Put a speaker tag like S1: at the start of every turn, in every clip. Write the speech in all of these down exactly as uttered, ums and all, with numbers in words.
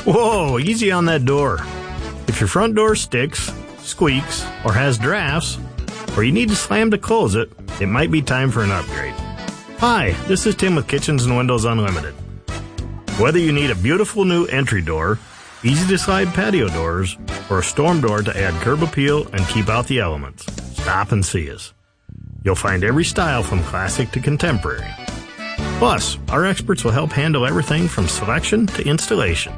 S1: Whoa, easy on that door. If your front door sticks, squeaks, or has drafts, or you need to slam to close it, it might be time for an upgrade. Hi, this is Tim with Kitchens and Windows Unlimited. Whether you need a beautiful new entry door, easy-to-slide patio doors, or a storm door to add curb appeal and keep out the elements, stop and see us. You'll find every style from classic to contemporary. Plus, our experts will help handle everything from selection to installation.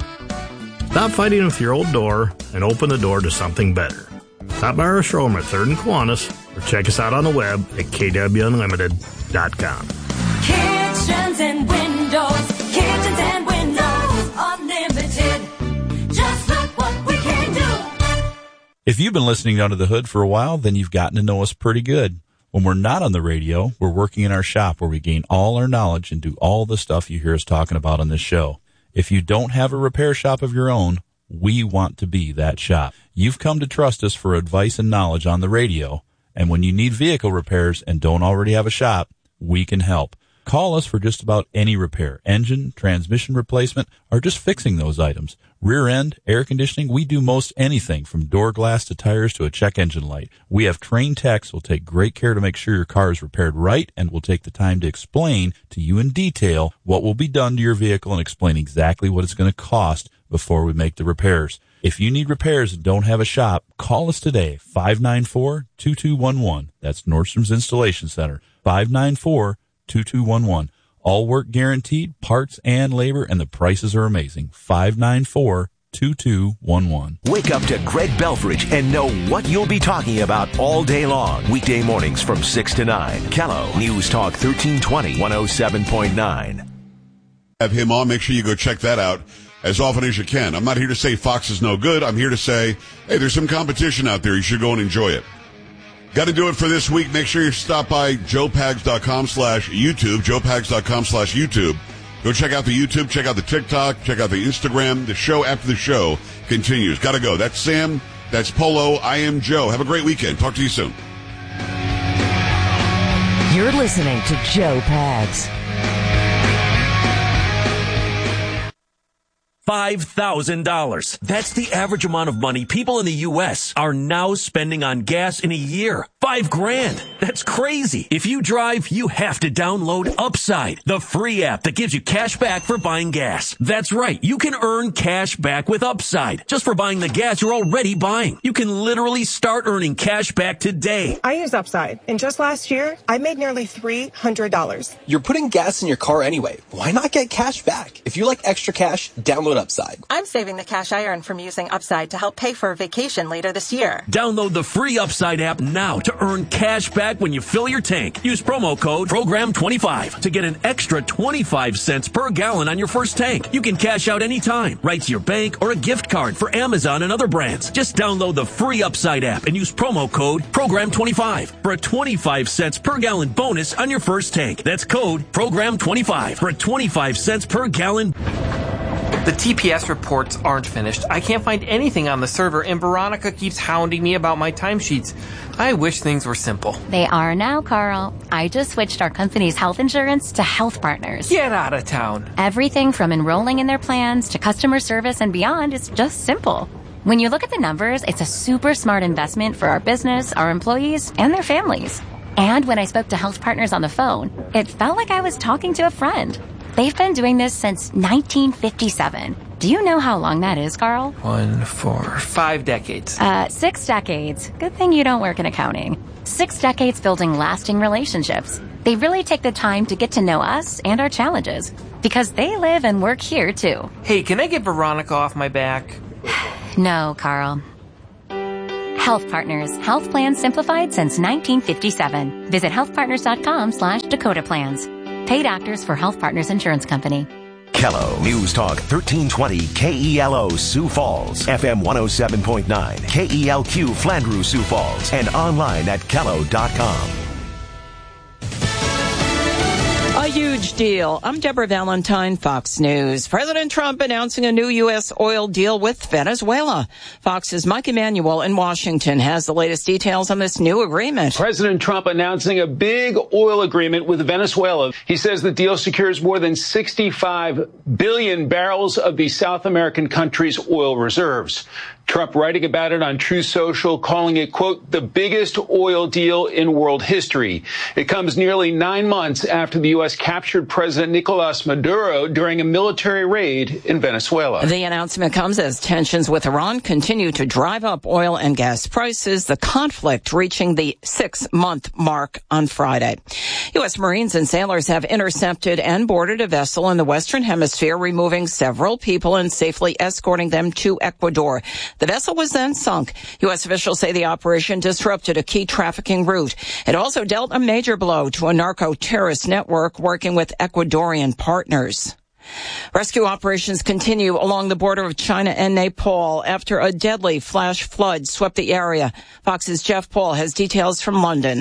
S1: Stop fighting with your old door and open the door to something better. Stop by our showroom at third and Kiwanis or check us out on the web at k w unlimited dot com.
S2: Kitchens and Windows, Kitchens and Windows Unlimited. Just look what we can do.
S3: If you've been listening to Under the Hood for a while, then you've gotten to know us pretty good. When we're not on the radio, we're working in our shop where we gain all our knowledge and do all the stuff you hear us talking about on this show. If you don't have a repair shop of your own, we want to be that shop. You've come to trust us for advice and knowledge on the radio, and when you need vehicle repairs and don't already have a shop, we can help. Call us for just about any repair, engine, transmission replacement, or just fixing those items. Rear end, air conditioning, we do most anything from door glass to tires to a check engine light. We have trained techs who will take great care to make sure your car is repaired right and will take the time to explain to you in detail what will be done to your vehicle and explain exactly what it's going to cost before we make the repairs. If you need repairs and don't have a shop, call us today, five nine four, two two one one. That's Nordstrom's Installation Center, five nine four, two two one one. All work guaranteed, parts and labor, and the prices are amazing. five nine four, two two one one.
S4: Wake up to Greg Belfridge and know what you'll be talking about all day long. Weekday mornings from six to nine. Kello News Talk thirteen twenty, one oh seven point nine.
S5: Have him on. Make sure you go check that out as often as you can. I'm not here to say Fox is no good. I'm here to say, hey, there's some competition out there. You should go and enjoy it. Got to do it for this week. Make sure you stop by joe pags dot com slash YouTube, joe pags dot com slash YouTube. Go check out the YouTube, check out the TikTok, check out the Instagram. The show after the show continues. Got to go. That's Sam. That's Polo. I am Joe. Have a great weekend. Talk to you soon.
S6: You're listening to Joe Pags.
S7: five thousand dollars. That's the average amount of money people in the U S are now spending on gas in a year. Five grand. That's crazy. If you drive, you have to download Upside, the free app that gives you cash back for buying gas. That's right. You can earn cash back with Upside just for buying the gas you're already buying. You can literally start earning cash back today.
S8: I use Upside, and just last year, I made nearly three hundred dollars.
S9: You're putting gas in your car anyway. Why not get cash back? If you like extra cash, download Upside.
S10: I'm saving the cash I earn from using Upside to help pay for a vacation later this year.
S7: Download the free Upside app now to earn cash back when you fill your tank. Use promo code program twenty-five to get an extra twenty-five cents per gallon on your first tank. You can cash out anytime, right to your bank or a gift card for Amazon and other brands. Just download the free Upside app and use promo code program twenty-five for a twenty-five cents per gallon bonus on your first tank. That's code program twenty-five for a twenty-five cents per gallon.
S11: The T P S reports aren't finished. I can't find anything on the server, and Veronica keeps hounding me about my timesheets. I wish things were simple.
S12: They are now, Carl. I just switched our company's health insurance to Health Partners.
S11: Get out of town.
S12: Everything from enrolling in their plans to customer service and beyond is just simple. When you look at the numbers, it's a super smart investment for our business, our employees, and their families. And when I spoke to Health Partners on the phone, it felt like I was talking to a friend. They've been doing this since nineteen fifty-seven. Do you know how long that is, Carl?
S11: One, four, five decades.
S12: Uh, six decades. Good thing you don't work in accounting. Six decades building lasting relationships. They really take the time to get to know us and our challenges because they live and work here, too.
S11: Hey, can I get Veronica off my back?
S12: No, Carl. Health Partners. Health plans simplified since nineteen fifty-seven. Visit healthpartners.com slash Dakota plans. Paid actors for Health Partners Insurance Company.
S4: Kello News Talk thirteen twenty K E L O Sioux Falls, F M one oh seven point nine, K E L Q Flandreau Sioux Falls, and online at kello dot com.
S13: Are you huge deal. I'm Deborah Valentine, Fox News. President Trump announcing a new U S oil deal with Venezuela. Fox's Mike Emanuel in Washington has the latest details on this new agreement.
S14: President Trump announcing a big oil agreement with Venezuela. He says the deal secures more than sixty-five billion barrels of the South American country's oil reserves. Trump writing about it on Truth Social, calling it, quote, the biggest oil deal in world history. It comes nearly nine months after the U S captured President Nicolas Maduro during a military raid in Venezuela.
S13: The announcement comes as tensions with Iran continue to drive up oil and gas prices, the conflict reaching the six-month mark on Friday. U S Marines and sailors have intercepted and boarded a vessel in the Western Hemisphere, removing several people and safely escorting them to Ecuador. The vessel was then sunk. U S officials say the operation disrupted a key trafficking route. It also dealt a major blow to a narco-terrorist network working with Ecuadorian partners. Rescue operations continue along the border of China and Nepal after a deadly flash flood swept the area. Fox's Jeff Paul has details from London.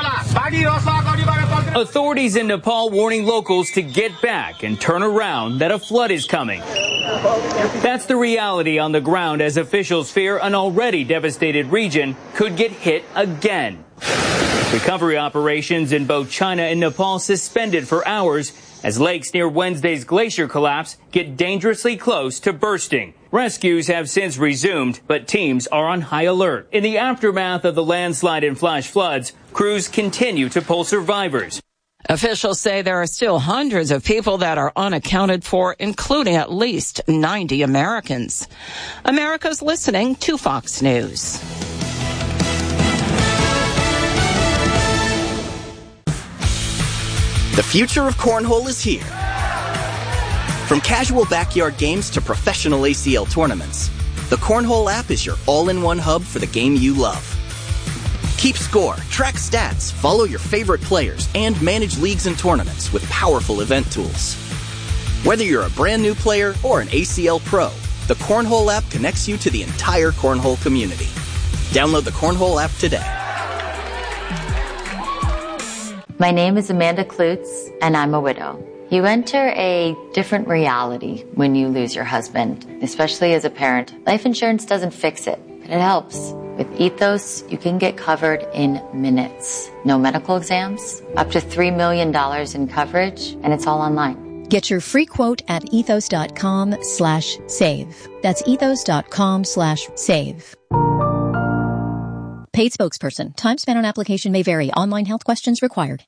S15: Authorities in Nepal warning locals to get back and turn around, that a flood is coming. That's the reality on the ground as officials fear an already devastated region could get hit again. Recovery operations in both China and Nepal suspended for hours as lakes near Wednesday's glacier collapse get dangerously close to bursting. Rescues have since resumed, but teams are on high alert. In the aftermath of the landslide and flash floods, crews continue to pull survivors.
S13: Officials say there are still hundreds of people that are unaccounted for, including at least ninety Americans. America's listening to Fox News.
S16: The future of cornhole is here. From casual backyard games to professional A C L tournaments, the Cornhole app is your all-in-one hub for the game you love. Keep score, track stats, follow your favorite players, and manage leagues and tournaments with powerful event tools. Whether you're a brand new player or an A C L pro, the Cornhole app connects you to the entire cornhole community. Download the Cornhole app today.
S17: My name is Amanda Klutz, and I'm a widow. You enter a different reality when you lose your husband, especially as a parent. Life insurance doesn't fix it, but it helps. With Ethos, you can get covered in minutes. No medical exams, up to three million dollars in coverage, and it's all online.
S18: Get your free quote at ethos.com slash save. That's ethos.com slash save. Paid spokesperson. Time spent on application may vary. Online health questions required.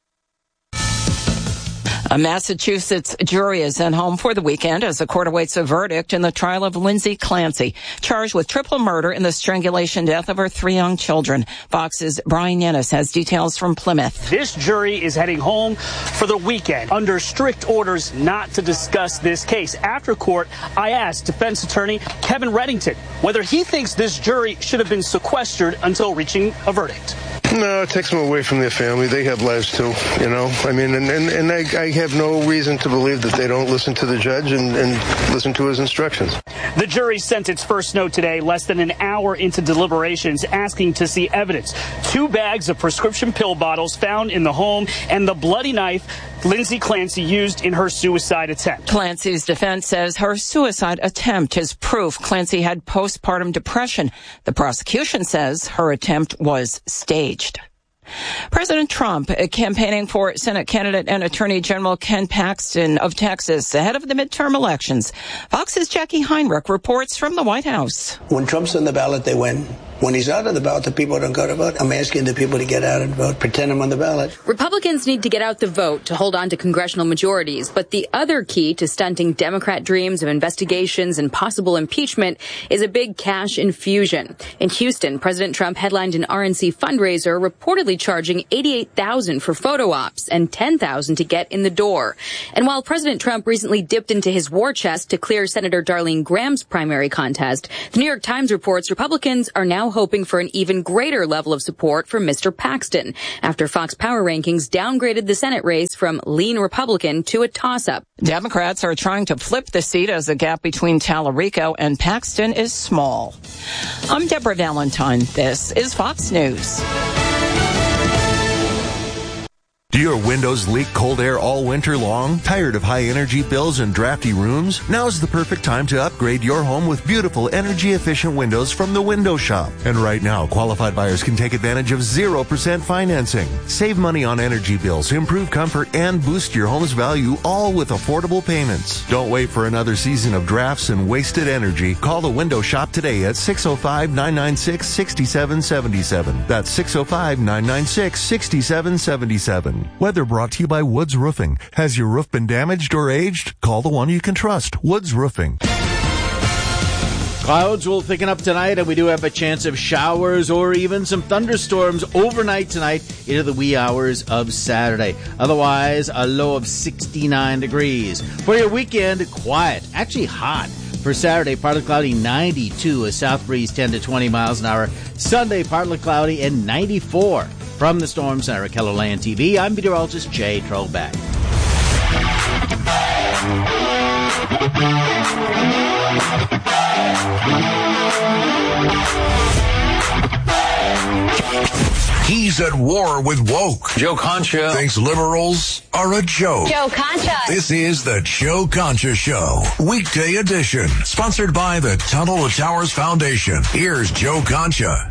S13: A Massachusetts jury is sent home for the weekend as the court awaits a verdict in the trial of Lindsay Clancy, charged with triple murder in the strangulation death of her three young children. Fox's Brian Yennis has details from Plymouth.
S19: This jury is heading home for the weekend under strict orders not to discuss this case. After court, I asked defense attorney Kevin Reddington whether he thinks this jury should have been sequestered until reaching a verdict.
S20: No, it takes them away from their family. They have lives too, you know. I mean, and, and, and I, I have no reason to believe that they don't listen to the judge and, and listen to his instructions.
S19: The jury sent its first note today, less than an hour into deliberations, asking to see evidence. Two bags of prescription pill bottles found in the home and the bloody knife Lindsay Clancy used in her suicide attempt.
S13: Clancy's defense says her suicide attempt is proof Clancy had postpartum depression. The prosecution says her attempt was staged. President Trump uh, campaigning for Senate candidate and Attorney General Ken Paxton of Texas ahead of the midterm elections. Fox's Jackie Heinrich reports from the White House.
S21: When Trump's on the ballot, they win. When he's out of the ballot, the people don't go to vote. I'm asking the people to get out and vote. Pretend I'm on the ballot.
S22: Republicans need to get out the vote to hold on to congressional majorities. But the other key to stunting Democrat dreams of investigations and possible impeachment is a big cash infusion. In Houston, President Trump headlined an R N C fundraiser reportedly charging eighty-eight thousand dollars for photo ops and ten thousand dollars to get in the door. And while President Trump recently dipped into his war chest to clear Senator Darlene Graham's primary contest, the New York Times reports Republicans are now hoping for an even greater level of support for Mister Paxton after Fox Power Rankings downgraded the Senate race from lean Republican to a toss-up.
S13: Democrats are trying to flip the seat as the gap between Tallarico and Paxton is small. I'm Deborah Valentine. This is Fox News.
S1: Do your windows leak cold air all winter long? Tired of high energy bills and drafty rooms? Now's the perfect time to upgrade your home with beautiful energy efficient windows from the Window Shop. And right now, qualified buyers can take advantage of zero percent financing. Save money on energy bills, improve comfort, and boost your home's value, all with affordable payments. Don't wait for another season of drafts and wasted energy. Call the Window Shop today at six oh five, nine nine six, six seven seven seven. That's six oh five, nine nine six, six seven seven seven. Weather brought to you by Woods Roofing. Has your roof been damaged or aged? Call the one you can trust, Woods Roofing.
S2: Clouds will thicken up tonight, and we do have a chance of showers or even some thunderstorms overnight tonight into the wee hours of Saturday. Otherwise, a low of sixty-nine degrees. For your weekend, quiet, actually hot. For Saturday, partly cloudy, ninety-two, a south breeze ten to twenty miles an hour. Sunday, partly cloudy and ninety-four. From the Storm Center at KELOLAND T V, I'm meteorologist Jay Trollback.
S23: He's at war with woke.
S24: Joe Concha
S23: thinks liberals are a joke.
S24: Joe Concha.
S23: This is the Joe Concha Show, weekday edition, sponsored by the Tunnel to Towers Foundation. Here's Joe Concha.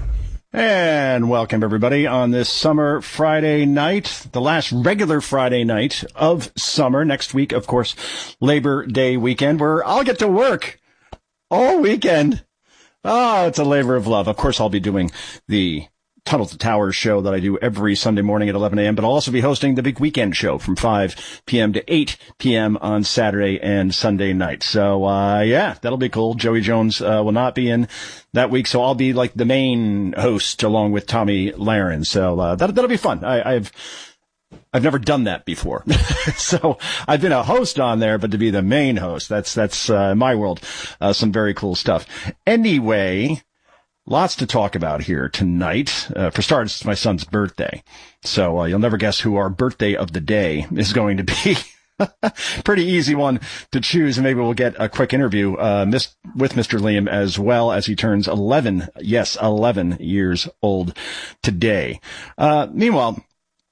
S25: And welcome, everybody, on this summer Friday night, the last regular Friday night of summer. Next week, of course, Labor Day weekend, where I'll get to work all weekend. Oh, it's a labor of love. Of course, I'll be doing the Tunnel to Towers show that I do every Sunday morning at eleven a.m., but I'll also be hosting the big weekend show from five p.m. to eight p.m. on Saturday and Sunday night. So, uh, yeah, that'll be cool. Joey Jones, uh, will not be in that week, so I'll be like the main host along with Tommy Lahren. So, uh, that, that'll be fun. I, I've, I've never done that before. So I've been a host on there, but to be the main host, that's, that's, uh, my world, uh, some very cool stuff. Anyway, lots to talk about here tonight. Uh, for starters, it's my son's birthday. So, uh, you'll never guess who our birthday of the day is going to be. Pretty easy one to choose, and maybe we'll get a quick interview, uh, mis- with Mister Liam as well, as he turns eleven. Yes, eleven years old today. Uh, meanwhile,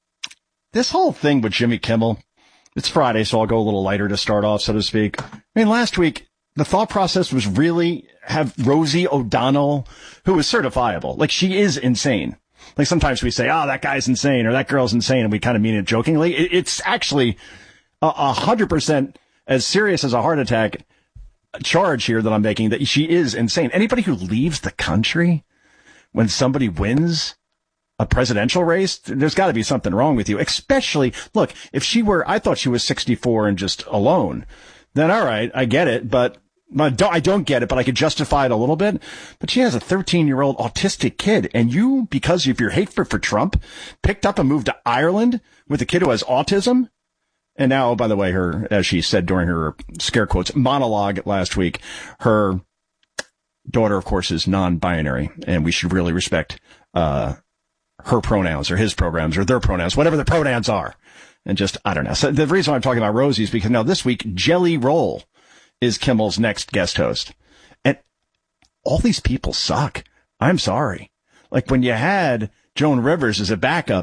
S25: this whole thing with Jimmy Kimmel, it's Friday, so I'll go a little lighter to start off, so to speak. I mean, last week, the thought process was really have Rosie O'Donnell, who is certifiable. Like, she is insane. Like, sometimes we say, oh, that guy's insane, or that girl's insane, and we kind of mean it jokingly. It, it's actually a hundred percent as serious as a heart attack charge here that I'm making, that she is insane. Anybody who leaves the country when somebody wins a presidential race, there's got to be something wrong with you. Especially, look, if she were, I thought she was sixty-four and just alone, then all right, I get it, but I don't, I don't get it, but I could justify it a little bit. But she has a thirteen-year-old autistic kid, and you, because of your hatred for Trump, picked up and moved to Ireland with a kid who has autism. And now, by the way, her, as she said during her scare quotes monologue last week, her daughter, of course, is non-binary, and we should really respect uh her pronouns or his pronouns or their pronouns, whatever the pronouns are. And just, I don't know. So the reason why I'm talking about Rosie is because now this week, Jelly Roll is Kimmel's next guest host. And all these people suck. I'm sorry. Like, when you had Joan Rivers as a backup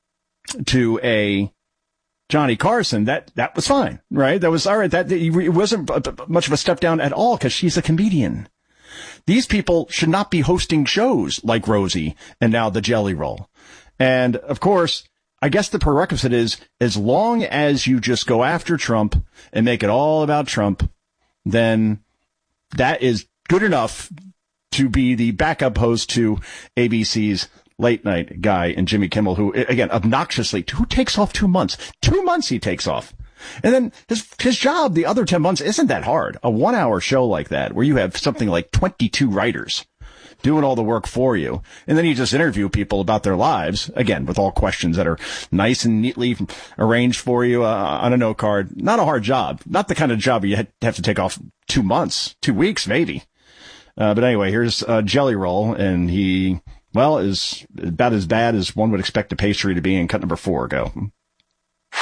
S25: to a Johnny Carson, that, that was fine, right? That was all right. That, it wasn't much of a step down at all because she's a comedian. These people should not be hosting shows like Rosie and now the Jelly Roll. And of course, I guess the prerequisite is, as long as you just go after Trump and make it all about Trump, then that is good enough to be the backup host to A B C's late night guy and Jimmy Kimmel, who, again, obnoxiously, who takes off two months? Two months he takes off. And then his, his job, the other ten months, isn't that hard. A one hour show like that, where you have something like twenty-two writers doing all the work for you. And then you just interview people about their lives, again, with all questions that are nice and neatly arranged for you uh, on a note card. Not a hard job. Not the kind of job you have to take off two months, two weeks, maybe. Uh, but anyway, here's uh, Jelly Roll, and he, well, is about as bad as one would expect a pastry to be in cut number four. Go.